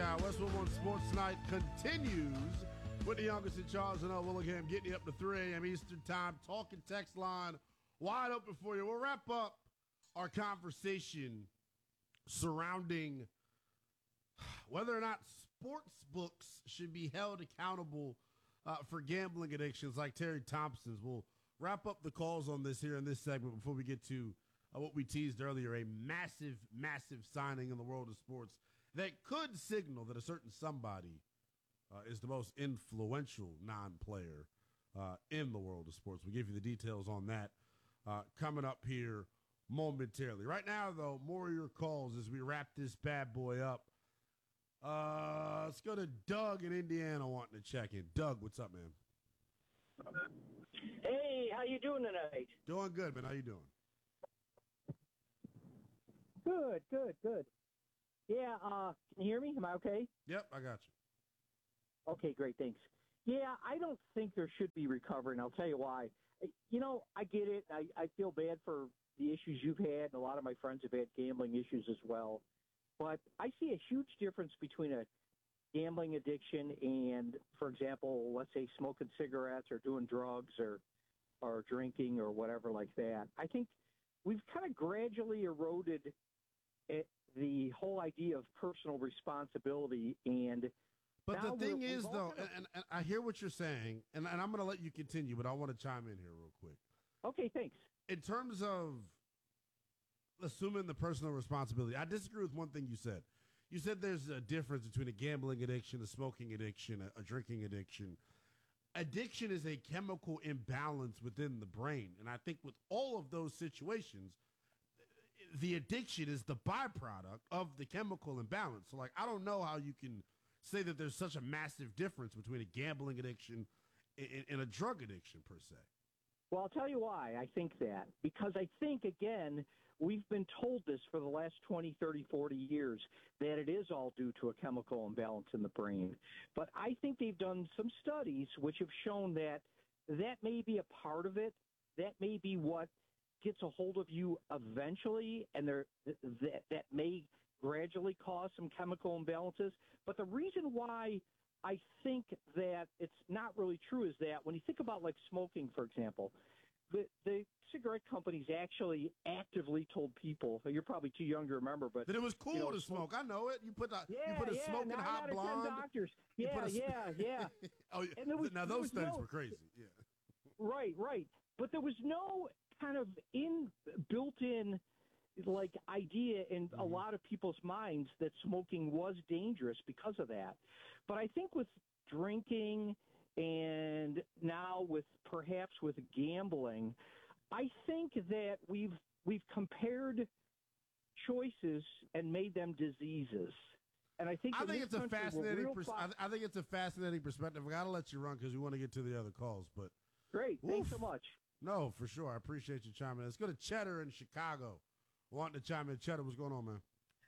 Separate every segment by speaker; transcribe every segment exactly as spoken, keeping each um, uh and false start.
Speaker 1: now. Westwood One Sports Night continues with the youngest in Charles and L. Willingham getting you up to three a.m. Eastern Time. Talking text line wide open for you. We'll wrap up our conversation surrounding whether or not sports books should be held accountable uh, for gambling addictions like Terry Thompson's. We'll wrap up the calls on this here in this segment before we get to uh, what we teased earlier, a massive, massive signing in the world of sports that could signal that a certain somebody uh, is the most influential non-player uh, in the world of sports. We'll give you the details on that uh, coming up here momentarily. Right now, though, more of your calls as we wrap this bad boy up. Uh, let's go to Doug in Indiana wanting to check in. Doug, what's up, man?
Speaker 2: Hey, how you doing tonight?
Speaker 1: Doing good, man. How you doing?
Speaker 2: Good, good, good. Yeah, uh, can you hear me? Am I okay?
Speaker 1: Yep, I got you.
Speaker 2: Okay, great, thanks. Yeah, I don't think there should be recovery, and I'll tell you why. You know, I get it. I, I feel bad for the issues you've had, and a lot of my friends have had gambling issues as well. But I see a huge difference between a gambling addiction and, for example, let's say smoking cigarettes or doing drugs or or drinking or whatever like that. I think we've kind of gradually eroded it, the whole idea of personal responsibility. And
Speaker 1: but the thing is, though,
Speaker 2: kind of,
Speaker 1: and, and I hear what you're saying, and, and I'm going to let you continue, but I want to chime in here real quick.
Speaker 2: Okay, thanks.
Speaker 1: In terms of assuming the personal responsibility, I disagree with one thing you said. You said there's a difference between a gambling addiction, a smoking addiction, a, a drinking addiction. Addiction is a chemical imbalance within the brain. And I think with all of those situations, the addiction is the byproduct of the chemical imbalance. So, like, I don't know how you can say that there's such a massive difference between a gambling addiction and, and a drug addiction, per se.
Speaker 2: Well, I'll tell you why I think that. Because I think, again, we've been told this for the last twenty, thirty, forty years, that it is all due to a chemical imbalance in the brain. But I think they've done some studies which have shown that that may be a part of it. That may be what gets a hold of you eventually, and there, that, that may gradually cause some chemical imbalances. But the reason why I think that it's not really true is that when you think about, like, smoking, for example, the, the cigarette companies actually actively told people, you're probably too young to remember, but
Speaker 1: that it was cool
Speaker 2: you know,
Speaker 1: to smoke. I know it. You put a,
Speaker 2: yeah,
Speaker 1: you put a
Speaker 2: yeah,
Speaker 1: smoking
Speaker 2: nine
Speaker 1: hot
Speaker 2: out of
Speaker 1: blonde.
Speaker 2: ten doctors. Yeah,
Speaker 1: a,
Speaker 2: yeah, yeah.
Speaker 1: oh, yeah.
Speaker 2: And there was,
Speaker 1: now
Speaker 2: there
Speaker 1: those
Speaker 2: was
Speaker 1: studies
Speaker 2: no,
Speaker 1: were crazy. Yeah.
Speaker 2: Right, right. But there was no kind of in built-in like idea in mm-hmm. a lot of people's minds that smoking was dangerous because of that. But I think with drinking and now with perhaps with gambling, I think that we've we've compared choices and made them diseases. And I think
Speaker 1: I think it's a fascinating. Pers-
Speaker 2: pos-
Speaker 1: I think it's a fascinating perspective. I got to let you run because we want to get to the other calls. But
Speaker 2: great, oof. Thanks so much.
Speaker 1: No, for sure. I appreciate you chiming in. Let's go to Cheddar in Chicago. Wanting to chime in. Cheddar, what's going on, man?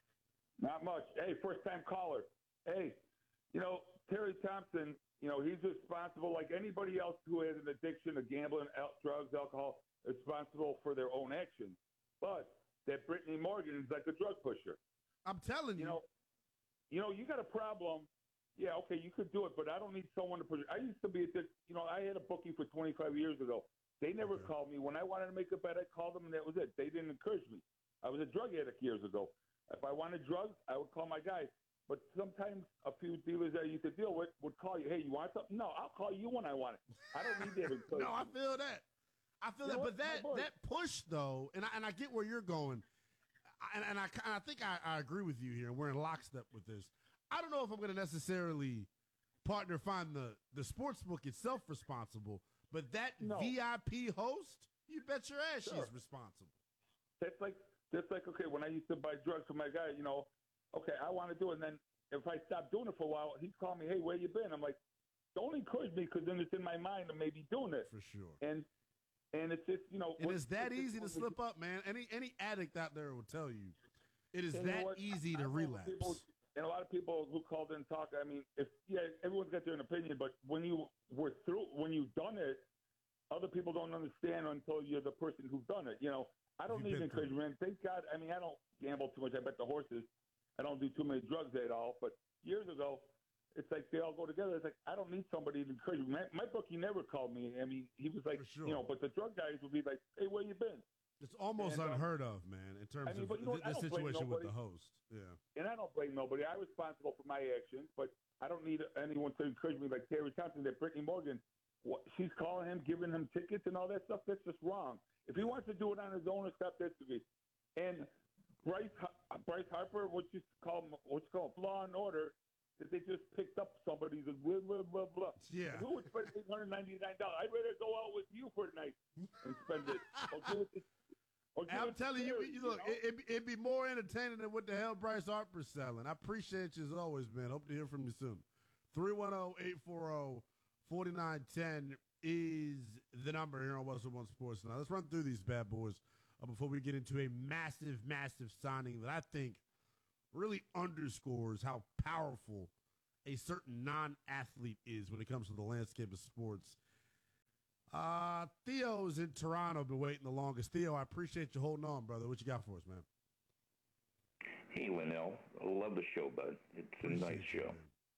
Speaker 3: Not much. Hey, first time caller. Hey, you know Terry Thompson. You know he's responsible, like anybody else who has an addiction to gambling, drugs, alcohol, responsible for their own actions. But that Brittany Morgan is like a drug pusher.
Speaker 1: I'm telling you.
Speaker 3: You know, you know, you got a problem. Yeah, okay, you could do it, but I don't need someone to push. I used to be, a, you know, I had a bookie for twenty-five years ago. They never okay. called me. When I wanted to make a bet, I called them, and that was it. They didn't encourage me. I was a drug addict years ago. If I wanted drugs, I would call my guys. But sometimes a few dealers that I used to deal with would call you, hey, you want something? No, I'll call you when I want it. I don't need that encouragement.
Speaker 1: No, I feel that. I feel you that. But that, that push, though, and I, and I get where you're going, and, and, I, and I think I, I agree with you here, and we're in lockstep with this. I don't know if I'm going to necessarily partner find the, the sports book itself responsible, but that no. V I P host, you bet your ass
Speaker 3: sure.
Speaker 1: she's responsible.
Speaker 3: That's like, that's like, okay, when I used to buy drugs for my guy, you know, okay, I want to do it. And then if I stop doing it for a while, he'd call me, hey, where you been? I'm like, don't encourage me because then it's in my mind of maybe doing it.
Speaker 1: For sure.
Speaker 3: And and it's just, you know.
Speaker 1: And it's that easy to slip up, man. Any any addict out there will tell you it is that easy to relapse.
Speaker 3: People, and a lot of people who called in and talk, I mean, if yeah, everyone's got their opinion, but when you were through, when you've done it, other people don't understand until you're the person who's done it. You know, I don't need encouragement. Thank God. I mean, I don't gamble too much. I bet the horses. I don't do too many drugs at all. But years ago, it's like they all go together. It's like I don't need somebody to encourage me. My, my bookie never called me. I mean, he was like,
Speaker 1: For sure.
Speaker 3: you know, but the drug guys would be like, hey, where you been?
Speaker 1: It's almost
Speaker 3: And, um,
Speaker 1: unheard of, man, in terms
Speaker 3: I mean,
Speaker 1: of
Speaker 3: but you know
Speaker 1: the,
Speaker 3: what? I
Speaker 1: the
Speaker 3: don't blame
Speaker 1: situation with
Speaker 3: nobody.
Speaker 1: the host. Yeah.
Speaker 3: And I don't blame nobody. I'm responsible for my actions, but I don't need anyone to encourage me like Terry Thompson, that Brittany Morgan. What, she's calling him, giving him tickets and all that stuff. That's just wrong. If he wants to do it on his own and stuff, that's to be. And Bryce Bryce Harper, what you call what's called Law and Order, that they just picked up somebody's and blah blah blah blah.
Speaker 1: Yeah.
Speaker 3: Who would spend eight hundred ninety nine dollars? I'd rather go out with you for a night and spend it. Or give it to, or give
Speaker 1: I'm
Speaker 3: it to
Speaker 1: telling you,
Speaker 3: Terry,
Speaker 1: you look,
Speaker 3: know?
Speaker 1: it, it'd, it'd be more entertaining than what the hell Bryce Harper's selling. I appreciate you as always, man. Hope to hear from you soon. three one zero, eight four zero, four nine one zero is the number here on Western One Sports. Now, let's run through these bad boys uh, before we get into a massive, massive signing that I think really underscores how powerful a certain non-athlete is when it comes to the landscape of sports. Uh, Theo's in Toronto, been waiting the longest. Theo, I appreciate you holding on, brother. What you got for us, man?
Speaker 4: Hey, Linnell. I love the show, bud. It's a
Speaker 1: Appreciate
Speaker 4: nice
Speaker 1: you,
Speaker 4: show.
Speaker 1: man.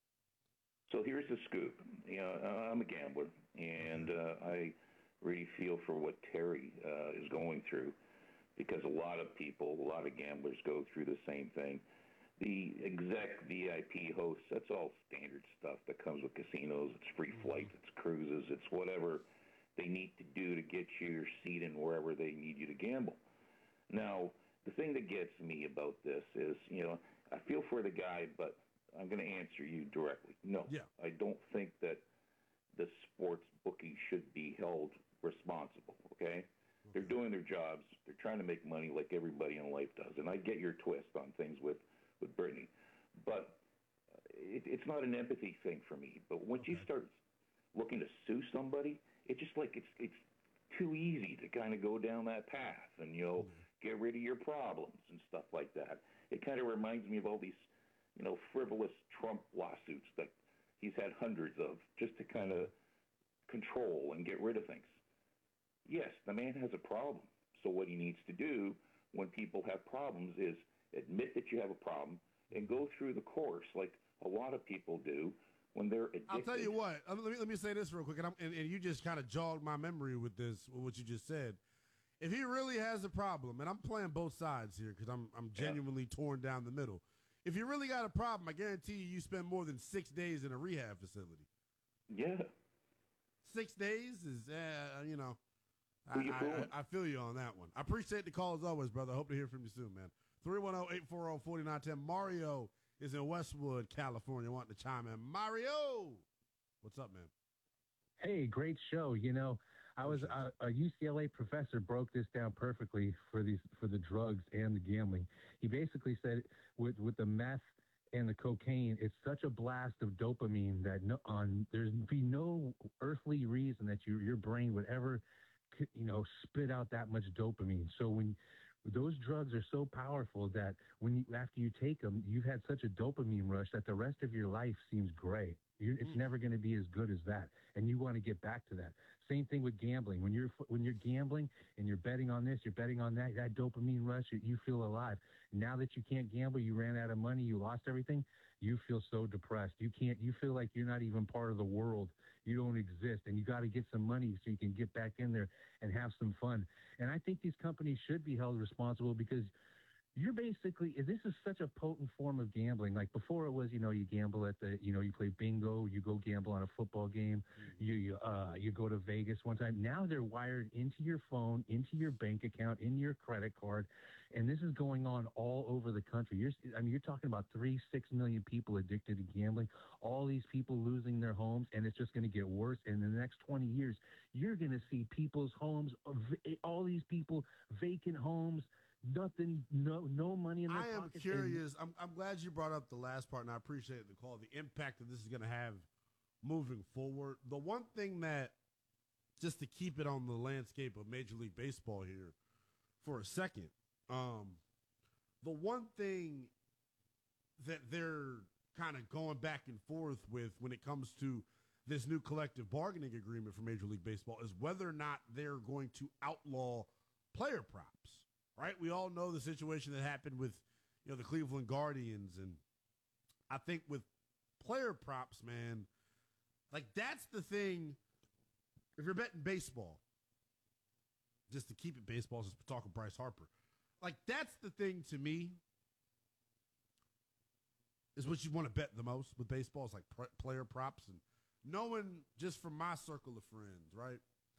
Speaker 4: So here's the scoop. You know, I'm a gambler, and uh, I really feel for what Terry uh, is going through, because a lot of people, a lot of gamblers go through the same thing. The exec V I P hosts, that's all standard stuff that comes with casinos. It's free flights, it's cruises, it's whatever they need to do to get you your seat in wherever they need you to gamble. Now, the thing that gets me about this is, you know, I feel for the guy, but I'm going to answer you directly. No,
Speaker 1: Yeah.
Speaker 4: I don't think that the sports bookie should be held responsible, okay? They're doing their jobs. They're trying to make money like everybody in life does. And I get your twist on things with, with Brittany. But it, it's not an empathy thing for me. But once
Speaker 1: Okay.
Speaker 4: you start looking to sue somebody, it's just like it's it's too easy to kind of go down that path and, you know, get rid of your problems and stuff like that. It kind of reminds me of all these, you know, frivolous Trump lawsuits that he's had hundreds of just to kind of control and get rid of things. Yes, the man has a problem. So what he needs to do when people have problems is admit that you have a problem and go through the course like a lot of people do when they're addicted.
Speaker 1: I'll tell you what. uh, Let me, let me say this real quick, and, I'm, and, and you just kind of jogged my memory with this, with what you just said. If he really has a problem, and I'm playing both sides here because I'm I'm genuinely yeah. torn down the middle. If you really got a problem, I guarantee you, you spend more than six days in a rehab facility.
Speaker 4: Yeah.
Speaker 1: Six days is, uh, you know, I,
Speaker 4: Who you
Speaker 1: I, I feel you on that one. I appreciate the call as always, brother. I hope to hear from you soon, man. three one zero, eight four zero, four nine one zero. Mario is in Westwood, California, wanting to chime in. Mario, what's up, man?
Speaker 5: Hey, great show. You know, I was a, a U C L A professor broke this down perfectly for these for the drugs and the gambling. He basically said with with the meth and the cocaine, it's such a blast of dopamine that no, on there's be no earthly reason that your your brain would ever, you know, spit out that much dopamine. So when those drugs are so powerful that when you, after you take them, you've had such a dopamine rush that the rest of your life seems great. You, it's mm. never going to be as good as that, and you want to get back to that. Same thing with gambling. When you're when you're gambling and you're betting on this, you're betting on that, that dopamine rush, you, you feel alive. Now that you can't gamble, you ran out of money, you lost everything, you feel so depressed. You can't. You feel like you're not even part of the world. You don't exist, and you got to get some money so you can get back in there and have some fun. And I think these companies should be held responsible because you're basically, this is such a potent form of gambling. Like before it was, you know, you gamble at the, you know, you play bingo, you go gamble on a football game, mm-hmm. you, you, uh, you go to Vegas one time. Now they're wired into your phone, into your bank account, in your credit card. And this is going on all over the country. You're, I mean, you're talking about three, six million people addicted to gambling, all these people losing their homes, and it's just going to get worse. And in the next twenty years, you're going to see people's homes, all these people, vacant homes, nothing, no no money in their
Speaker 1: I am
Speaker 5: pockets.
Speaker 1: curious. I'm, I'm glad you brought up the last part, and I appreciate the call, the impact that this is going to have moving forward. The one thing that, just to keep it on the landscape of Major League Baseball here for a second, um, the one thing that they're kind of going back and forth with when it comes to this new collective bargaining agreement for Major League Baseball is whether or not they're going to outlaw player props. Right, we all know the situation that happened with, you know, the Cleveland Guardians and I think with player props, man, like that's the thing. If you're betting baseball, just to keep it baseball, since we're talking Bryce Harper, like that's the thing to me is what you want to bet the most with baseball is like pr- player props. And knowing just from my circle of friends, right?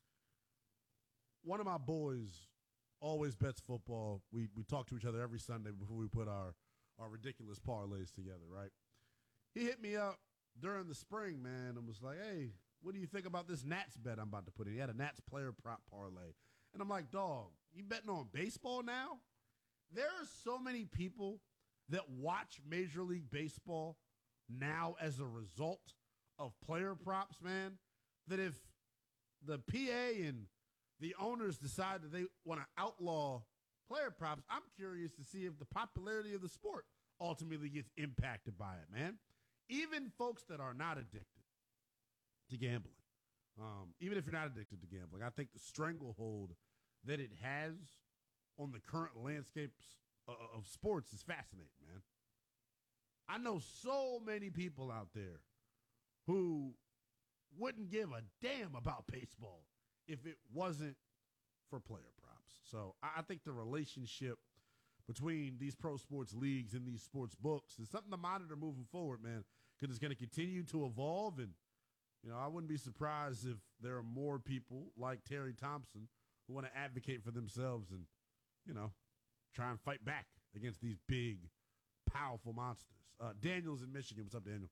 Speaker 1: One of my boys always bets football. We we talk to each other every Sunday before we put our, our ridiculous parlays together, right? He hit me up during the spring, man, and was like, hey, what do you think about this Nats bet I'm about to put in? He had a Nats player prop parlay. And I'm like, dog, you betting on baseball now? There are so many people that watch Major League Baseball now as a result of player props, man, that if the P A and the owners decide that they want to outlaw player props, I'm curious to see if the popularity of the sport ultimately gets impacted by it, man. Even folks that are not addicted to gambling, um, even if you're not addicted to gambling, I think the stranglehold that it has on the current landscapes uh, of sports is fascinating, man. I know so many people out there who wouldn't give a damn about baseball if it wasn't for player props. So I, I think the relationship between these pro sports leagues and these sports books is something to monitor moving forward, man, because it's going to continue to evolve. And, you know, I wouldn't be surprised if there are more people like Terry Thompson who want to advocate for themselves and, you know, try and fight back against these big, powerful monsters. Uh, Daniel's in Michigan. What's up, Daniel?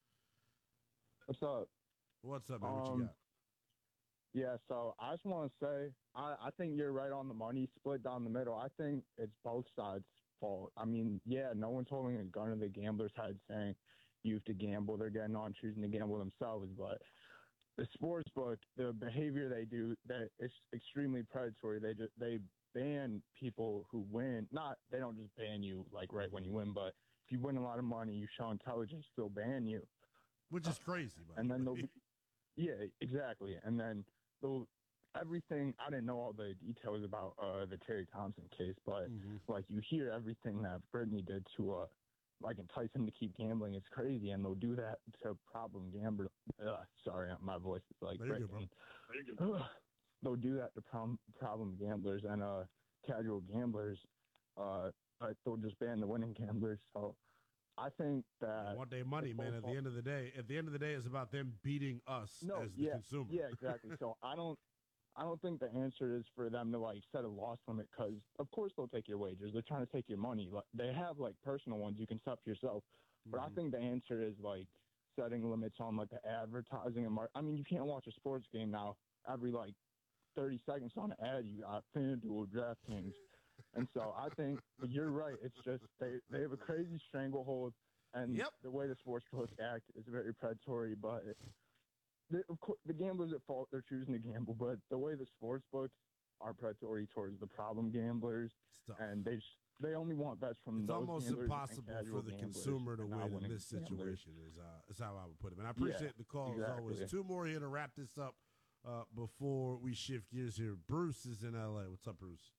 Speaker 6: What's up?
Speaker 1: What's up, man? What
Speaker 6: Um,
Speaker 1: you got?
Speaker 6: Yeah, so I just want to say, I, I think you're right on the money, split down the middle. I think it's both sides' fault. I mean, yeah, no one's holding a gun to the gambler's head saying you have to gamble. They're getting on choosing to gamble themselves. But the sports book, the behavior they do, that it's extremely predatory. They just they ban people who win. Not they don't just ban you like right when you win, but if you win a lot of money, you show intelligence, they'll ban you.
Speaker 1: Which is crazy, by
Speaker 6: And
Speaker 1: the
Speaker 6: then they'll
Speaker 1: way.
Speaker 6: be, yeah, exactly. And then they'll everything. I didn't know all the details about uh, the Terry Thompson case, but
Speaker 1: Mhm.
Speaker 6: like you hear everything that Brittany did to uh, like entice him to keep gambling. It's crazy, and they'll do that to problem gamblers. Uh, sorry, my voice is like
Speaker 1: There you go,
Speaker 6: breaking. Ugh. They'll do that to problem problem gamblers and uh, casual gamblers. Uh, but they'll just ban the winning gamblers. So I think that
Speaker 1: They want their money,
Speaker 6: it's
Speaker 1: man.
Speaker 6: both
Speaker 1: At the
Speaker 6: fault.
Speaker 1: end of the day, at the end of the day, it's about them beating us
Speaker 6: No,
Speaker 1: as the
Speaker 6: yeah,
Speaker 1: consumer.
Speaker 6: yeah, exactly. So I don't, I don't think the answer is for them to like set a loss limit because of course they'll take your wages. They're trying to take your money. Like, they have like personal ones you can set for yourself, but I
Speaker 1: Mhm.
Speaker 6: think the answer is like setting limits on like the advertising and mar- I mean, you can't watch a sports game now every like thirty seconds on an ad. You got FanDuel, DraftKings, and so I think you're right. It's just they they have a crazy stranglehold. And
Speaker 1: Yep.
Speaker 6: the way the sports book act is very predatory, but the, of course, the gamblers at fault, they're choosing to gamble, but the way the sports books are predatory towards the problem gamblers,
Speaker 1: It's tough.
Speaker 6: and they just, they only want bets from
Speaker 1: It's
Speaker 6: those
Speaker 1: almost
Speaker 6: gamblers and
Speaker 1: impossible for
Speaker 6: casual
Speaker 1: the
Speaker 6: gamblers
Speaker 1: consumer to
Speaker 6: and not
Speaker 1: win in
Speaker 6: winning
Speaker 1: this
Speaker 6: gamblers.
Speaker 1: situation. Is uh, is how I would put it. And I appreciate the call as always.
Speaker 6: exactly.
Speaker 1: Two more here to wrap this up uh, before we shift gears here. Bruce is in L A. What's up, Bruce?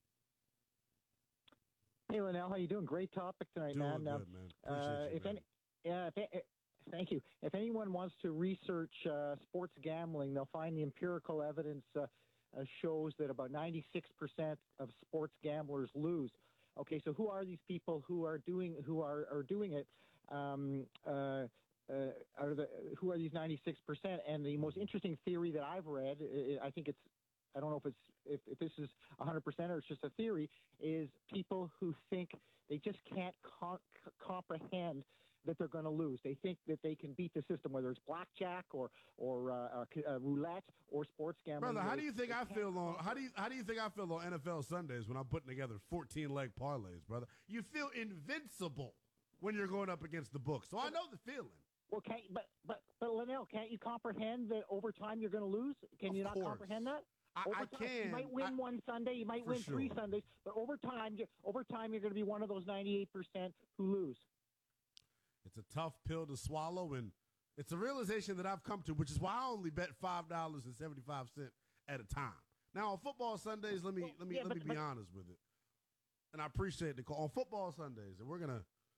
Speaker 7: Hey, Linnell, how you doing? Great topic tonight,
Speaker 1: Doing
Speaker 7: man. Uh,
Speaker 1: good, man. Appreciate
Speaker 7: uh,
Speaker 1: you,
Speaker 7: if
Speaker 1: man.
Speaker 7: any, yeah, if, a- thank you. If anyone wants to research uh, sports gambling, they'll find the empirical evidence uh, uh, shows that about ninety-six percent of sports gamblers lose. Okay, so who are these people who are doing who are, are doing it? Um, uh, uh, are the who are these ninety-six percent? And the most interesting theory that I've read, I I think it's I don't know if it's if, if this is one hundred percent or it's just a theory, is people who think they just can't con- comprehend that they're going to lose. They think that they can beat the system, whether it's blackjack or or uh, uh, roulette or sports gambling.
Speaker 1: Brother, how
Speaker 7: They-
Speaker 1: do you think
Speaker 7: they
Speaker 1: I
Speaker 7: can't
Speaker 1: feel on
Speaker 7: comprehend.
Speaker 1: how do you how do you think I feel on N F L Sundays when I'm putting together fourteen leg parlays, brother? You feel invincible when you're going up against the book. So I know the feeling.
Speaker 7: Well, can't but but but Linnell, can't you comprehend that over time you're going to lose? Can
Speaker 1: Of
Speaker 7: you not
Speaker 1: course.
Speaker 7: comprehend that?
Speaker 1: I,
Speaker 7: Over
Speaker 1: I
Speaker 7: time,
Speaker 1: can.
Speaker 7: You might win
Speaker 1: I-
Speaker 7: one Sunday, you might
Speaker 1: for
Speaker 7: win three
Speaker 1: sure.
Speaker 7: Sundays, but over time, you over time, you're going to be one of those ninety-eight percent who lose.
Speaker 1: It's a tough pill to swallow, and it's a realization that I've come to, which is why I only bet five dollars and seventy five cent at a time. Now on football Sundays, let me
Speaker 7: Well,
Speaker 1: let me
Speaker 7: yeah,
Speaker 1: let
Speaker 7: but-
Speaker 1: me be
Speaker 7: but-
Speaker 1: honest with it, and I appreciate the call on football Sundays, and we're gonna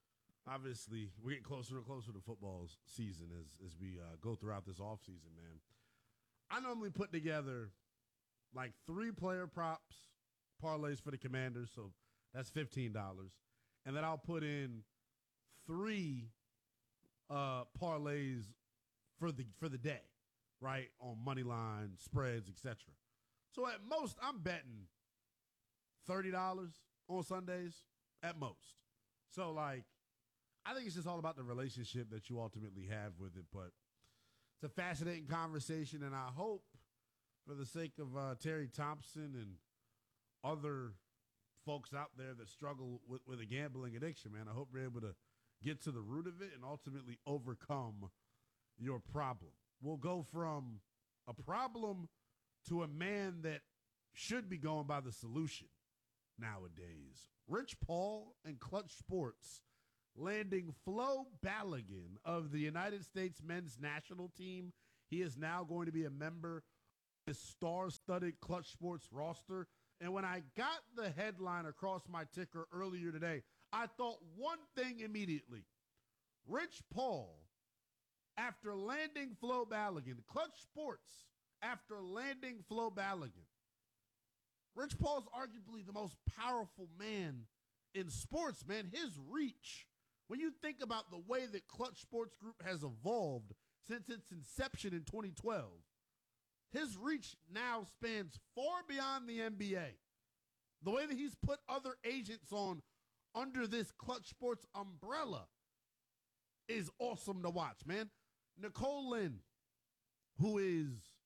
Speaker 1: obviously we're getting closer and closer to football season as as we uh, go throughout this offseason, man. I normally put together like three player props, parlays for the Commanders, so that's fifteen dollars. And then I'll put in three uh, parlays for the for the day, right, on money line, spreads, et cetera. So at most, I'm betting thirty dollars on Sundays at most. So, like, I think it's just all about the relationship that you ultimately have with it. But it's a fascinating conversation, and I hope for the sake of uh, Terry Thompson and other folks out there that struggle with, with a gambling addiction, man, I hope we're able to get to the root of it and ultimately overcome your problem. We'll go from a problem to a man that should be going by the solution nowadays. Rich Paul and Clutch Sports landing Flo Balogun of the United States men's national team. He is now going to be a member of the star-studded Clutch Sports roster. And when I got the headline across my ticker earlier today, I thought one thing immediately. Rich Paul, after landing Flo Balogun, Clutch Sports, after landing Flo Balogun, Rich Paul's arguably the most powerful man in sports, man. His reach, when you think about the way that Clutch Sports Group has evolved since its inception in twenty twelve, his reach now spans far beyond the N B A. The way that he's put other agents on under this Clutch Sports umbrella is awesome to watch, man. Nicole Lynn, who is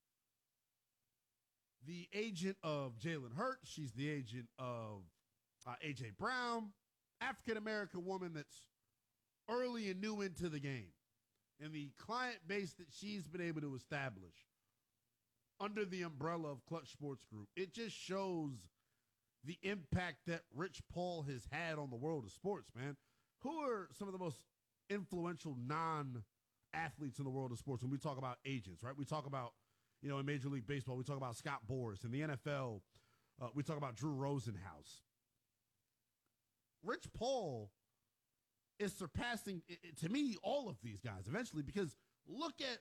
Speaker 1: the agent of Jalen Hurts, she's the agent of uh, A J Brown, African-American woman that's early and new into the game. And the client base that she's been able to establish under the umbrella of Clutch Sports Group, it just shows the impact that Rich Paul has had on the world of sports, man. Who are some of the most influential non-athletes in the world of sports when we talk about agents, right? We talk about, you know, in Major League Baseball, we talk about Scott Boras. In the N F L, uh, we talk about Drew Rosenhaus. Rich Paul is surpassing, to me, all of these guys eventually, because look at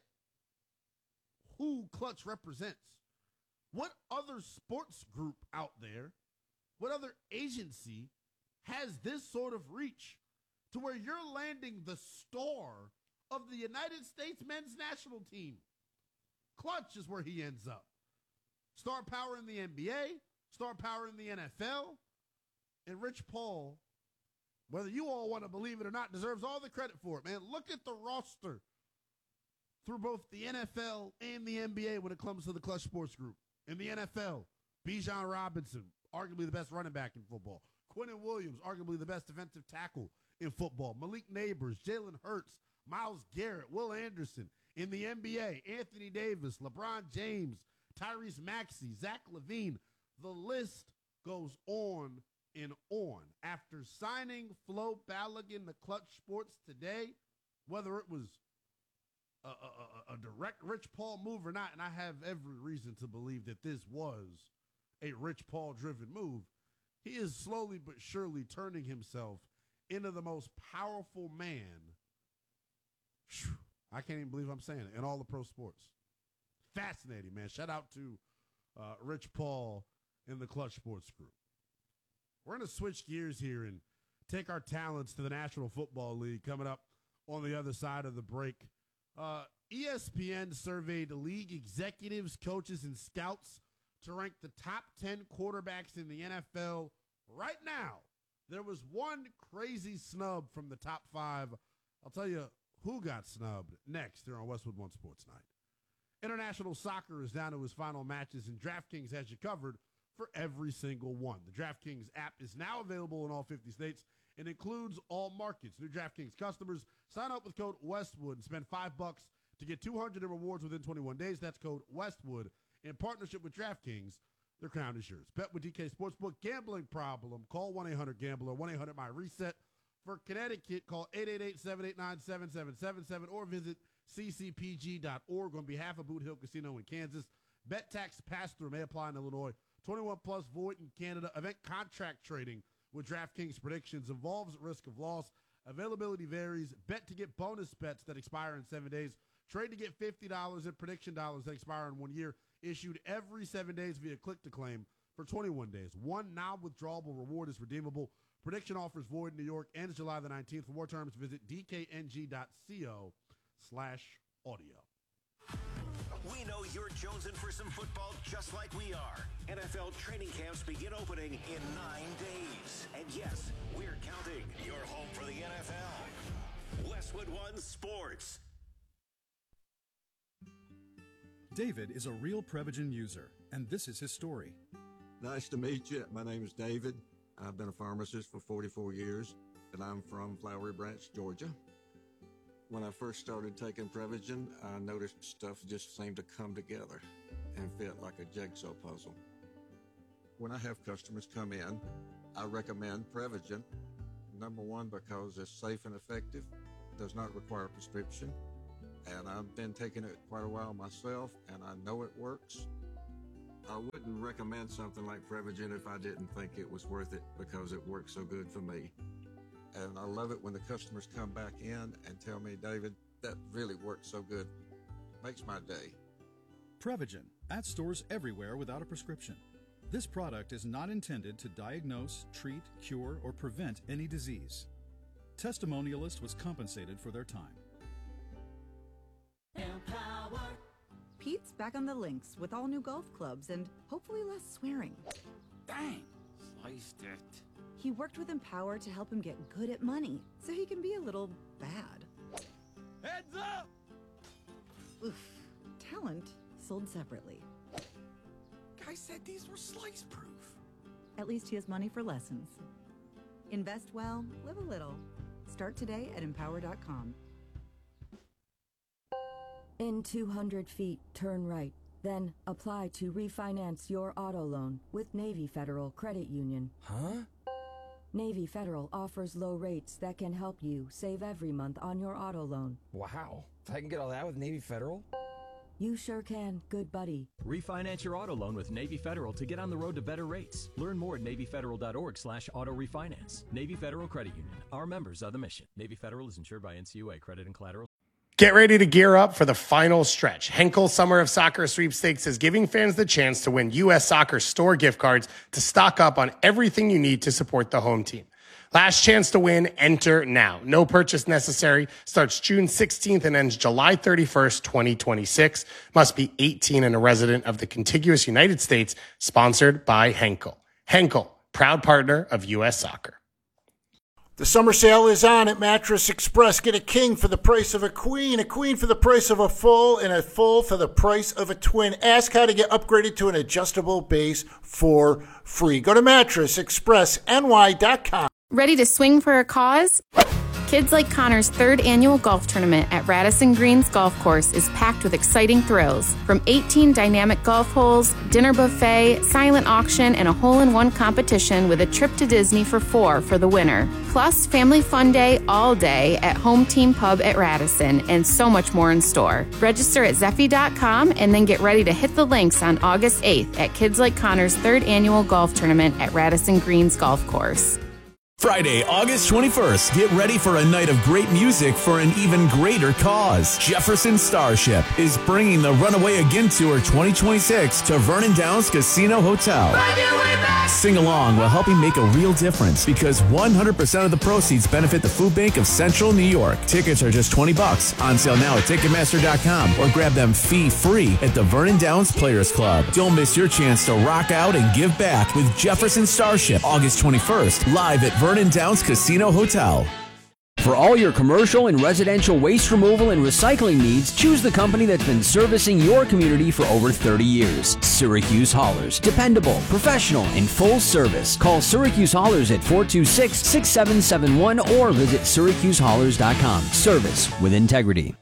Speaker 1: who Clutch represents. What other sports group out there, what other agency has this sort of reach to where you're landing the star of the United States men's national team? Clutch is where he ends up. Star power in the N B A, star power in the N F L, and Rich Paul, whether you all want to believe it or not, deserves all the credit for it, man. Look at the roster through both the N F L and the N B A when it comes to the Clutch Sports Group. In the N F L, Bijan Robinson, arguably the best running back in football. Quinnen Williams, arguably the best defensive tackle in football. Malik Neighbors, Jalen Hurts, Myles Garrett, Will Anderson. In the N B A, Anthony Davis, LeBron James, Tyrese Maxey, Zach LaVine. The list goes on and on. After signing Flo Balogun to Clutch Sports today, whether it was a, a, a direct Rich Paul move or not, and I have every reason to believe that this was a Rich Paul-driven move, he is slowly but surely turning himself into the most powerful man. Whew, I can't even believe I'm saying it, in all the pro sports. Fascinating, man. Shout out to uh, Rich Paul in the Clutch Sports Group. We're going to switch gears here and take our talents to the National Football League coming up on the other side of the break. Uh, E S P N surveyed league executives, coaches, and scouts to rank the top ten quarterbacks in the N F L right now. There was one crazy snub from the top five. I'll tell you who got snubbed next here on Westwood One Sports Night. International soccer is down to its final matches, and DraftKings has you covered for every single one. The DraftKings app is now available in all fifty states and includes all markets. New DraftKings customers sign up with code Westwood and spend five bucks to get two hundred in rewards within twenty-one days. That's code Westwood. In partnership with DraftKings, their crown is yours. Bet with D K Sportsbook. Gambling problem? Call one eight hundred gambler, one eight hundred my reset. For Connecticut, call eight eight eight, seven eight nine, seven seven seven seven or visit c c p g dot org on behalf of Boot Hill Casino in Kansas. Bet tax pass-through may apply in Illinois. twenty-one plus void in Canada. Event contract trading with DraftKings predictions involves risk of loss. Availability varies. Bet to get bonus bets that expire in seven days. Trade to get fifty dollars and prediction dollars that expire in one year. Issued every seven days via click to claim for twenty-one days. One non-withdrawable reward is redeemable. Prediction offers void in New York ends July the nineteenth. For more terms, visit dkng.co slash audio.
Speaker 8: We know you're chosen for some football just like we are. N F L training camps begin opening in nine days. And yes, we're counting. Your home for the N F L. Westwood One Sports.
Speaker 9: David is a real Prevagen user, and this is his story.
Speaker 10: Nice to meet you. My name is David. I've been a pharmacist for forty-four years, and I'm from Flowery Branch, Georgia. When I first started taking Prevagen, I noticed stuff just seemed to come together and fit like a jigsaw puzzle. When I have customers come in, I recommend Prevagen. Number one, because it's safe and effective, does not require a prescription, and I've been taking it quite a while myself, and I know it works. I wouldn't recommend something like Prevagen if I didn't think it was worth it, because it works so good for me. And I love it when the customers come back in and tell me, David, that really works so good. Makes my day.
Speaker 9: Prevagen, at stores everywhere without a prescription. This product is not intended to diagnose, treat, cure, or prevent any disease. Testimonialist was compensated for their time.
Speaker 11: Empower. Pete's back on the links with all new golf clubs and hopefully less swearing.
Speaker 12: Dang, sliced it.
Speaker 11: He worked with Empower to help him get good at money, so he can be a little bad.
Speaker 12: Heads up!
Speaker 11: Oof. Talent sold separately.
Speaker 12: Guy said these were slice proof.
Speaker 11: At least he has money for lessons. Invest well, live a little. Start today at empower dot com.
Speaker 13: In two hundred feet, turn right. Then apply to refinance your auto loan with Navy Federal Credit Union.
Speaker 12: Huh?
Speaker 13: Navy Federal offers low rates that can help you save every month on your auto loan.
Speaker 12: Wow. I can get all that with Navy Federal?
Speaker 13: You sure can, good buddy.
Speaker 14: Refinance your auto loan with Navy Federal to get on the road to better rates. Learn more at navy federal dot org slash auto refinance. Navy Federal Credit Union. Our members are the mission. Navy Federal is insured by N C U A. Credit and collateral.
Speaker 15: Get ready to gear up for the final stretch. Henkel Summer of Soccer Sweepstakes is giving fans the chance to win U S Soccer store gift cards to stock up on everything you need to support the home team. Last chance to win, enter now. No purchase necessary. Starts June sixteenth and ends July thirty-first, twenty twenty-six. Must be eighteen and a resident of the contiguous United States. Sponsored by Henkel. Henkel, proud partner of U S Soccer.
Speaker 16: The summer sale is on at Mattress Express. Get a king for the price of a queen, a queen for the price of a full, and a full for the price of a twin. Ask how to get upgraded to an adjustable base for free. Go to mattress express n y dot com.
Speaker 17: Ready to swing for a cause? Kids Like Connor's third annual golf tournament at Radisson Greens Golf Course is packed with exciting thrills. From eighteen dynamic golf holes, dinner buffet, silent auction, and a hole-in-one competition with a trip to Disney for four for the winner. Plus, family fun day all day at Home Team Pub at Radisson, and so much more in store. Register at zeffy dot com and then get ready to hit the links on August eighth at Kids Like Connor's third annual golf tournament at Radisson Greens Golf Course.
Speaker 18: Friday, August twenty-first, get ready for a night of great music for an even greater cause. Jefferson Starship is bringing the Runaway Again Tour twenty twenty-six to Vernon Downs Casino Hotel. Sing along while helping make a real difference, because one hundred percent of the proceeds benefit the Food Bank of Central New York. Tickets are just twenty bucks. On sale now at Ticketmaster dot com or grab them fee-free at the Vernon Downs Players Club. Don't miss your chance to rock out and give back with Jefferson Starship, August twenty-first, live at Vernon Downs Casino Hotel.
Speaker 19: For all your commercial and residential waste removal and recycling needs, choose the company that's been servicing your community for over thirty years. Syracuse Haulers. Dependable, professional, and full service. Call Syracuse Haulers at four two six, six seven seven one or visit syracuse haulers dot com. Service with integrity.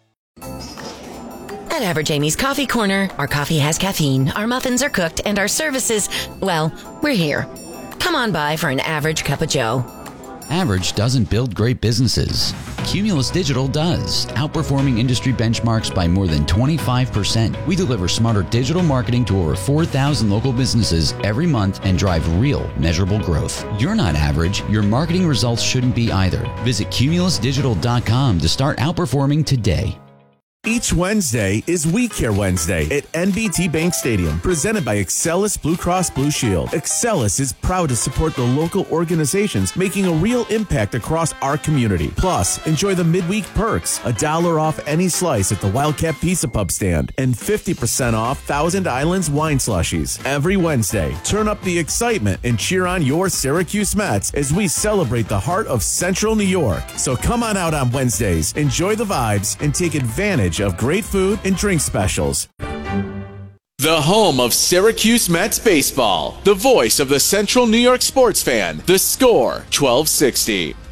Speaker 20: At Average Amy's Coffee Corner, our coffee has caffeine, our muffins are cooked, and our services, well, we're here. Come on by for an average cup of joe.
Speaker 21: Average doesn't build great businesses. Cumulus Digital does, outperforming industry benchmarks by more than twenty-five percent. We deliver smarter digital marketing to over four thousand local businesses every month and drive real, measurable growth. You're not average. Your marketing results shouldn't be either. Visit cumulus digital dot com to start outperforming today.
Speaker 18: Each Wednesday is We Care Wednesday at N B T Bank Stadium, presented by Excelis Blue Cross Blue Shield. Excelis is proud to support the local organizations making a real impact across our community. Plus, enjoy the midweek perks, a dollar off any slice at the Wildcat Pizza Pub stand, and fifty percent off Thousand Islands wine slushies. Every Wednesday, turn up the excitement and cheer on your Syracuse Mets as we celebrate the heart of Central New York. So come on out on Wednesdays, enjoy the vibes, and take advantage of great food and drink specials.
Speaker 22: The home of Syracuse Mets baseball. The voice of the Central New York sports fan. The Score, twelve sixty.